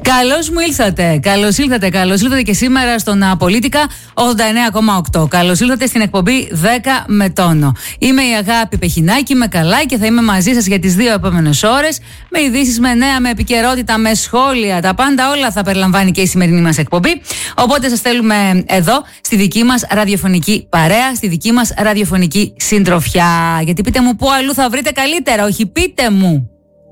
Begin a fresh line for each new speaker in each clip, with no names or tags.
Καλώς μου ήλθατε. Καλώς ήλθατε και σήμερα στον Πολίτικα 89,8. Καλώς ήλθατε στην εκπομπή 10 με τόνο. Είμαι η Αγάπη Πεχινάκη, είμαι καλά και θα είμαι μαζί σας για τις 2 επόμενες ώρες. Με ειδήσεις, με νέα, με επικαιρότητα, με σχόλια. Τα πάντα όλα θα περιλαμβάνει και η σημερινή μας εκπομπή. Οπότε σας στέλνουμε εδώ, στη δική μας ραδιοφωνική παρέα, στη δική μας ραδιοφωνική συντροφιά. Γιατί πείτε μου πού αλλού θα βρείτε καλύτερα, όχι πείτε μου.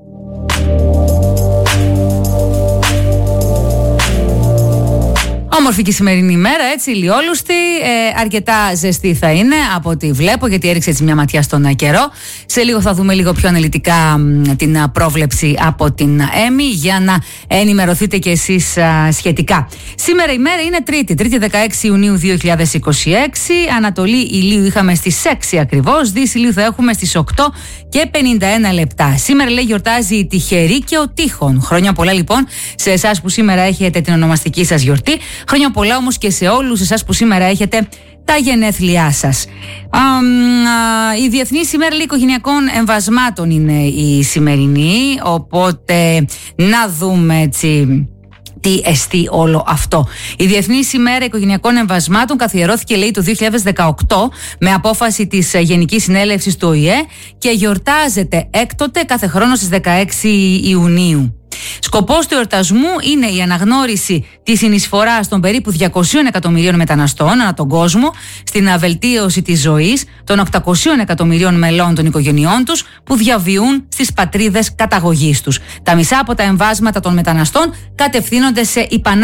Όμορφη και η σημερινή ημέρα, έτσι, ηλιόλουστη, αρκετά ζεστή θα είναι από ό,τι βλέπω, γιατί έριξε έτσι μια ματιά στον καιρό. Σε λίγο θα δούμε λίγο πιο αναλυτικά την πρόβλεψη από την ΕΜΗ για να ενημερωθείτε κι εσείς σχετικά. Σήμερα η μέρα είναι Τρίτη 16 Ιουνίου 2026. Ανατολή ηλίου είχαμε στις 6 ακριβώς, δύση ηλίου θα έχουμε στις 8 και 51 λεπτά. Σήμερα λέει γιορτάζει η Τυχερή και ο Τείχων. Χρόνια πολλά λοιπόν σε εσάς που σήμερα έχετε την ονομαστική σας γιορτή. Χρόνια πολλά όμως και σε όλους εσάς που σήμερα έχετε τα γενέθλιά σας. Η Διεθνής ημέρα οικογενειακών εμβασμάτων είναι η σημερινή, οπότε να δούμε έτσι τι εστί όλο αυτό. Η Διεθνής ημέρα οικογενειακών εμβασμάτων καθιερώθηκε, λέει, το 2018 με απόφαση της Γενικής Συνέλευσης του ΟΗΕ και γιορτάζεται έκτοτε κάθε χρόνο στις 16 Ιουνίου. Σκοπός του εορτασμού είναι η αναγνώριση της συνεισφοράς των περίπου 200 εκατομμυρίων μεταναστών ανά τον κόσμο στην βελτίωση της ζωής των 800 εκατομμυρίων μελών των οικογενειών τους που διαβιούν στις πατρίδες καταγωγής τους. Τα μισά από τα εμβάσματα των μεταναστών κατευθύνονται σε